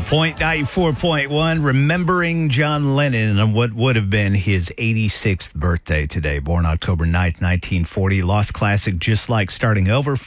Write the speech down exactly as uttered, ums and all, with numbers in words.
Point ninety-four point one, remembering John Lennon on what would have been his eighty-sixth birthday today. Born October ninth, nineteen forty. Lost classic Just Like Starting Over